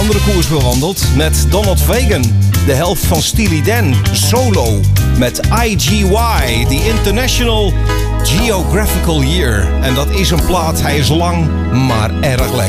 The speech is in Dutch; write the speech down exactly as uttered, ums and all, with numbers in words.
andere koers bewandeld met Donald Fagen, de helft van Steely Dan, solo met I G Y, The International Geographical Year. En dat is een plaat, hij is lang, maar erg lekker.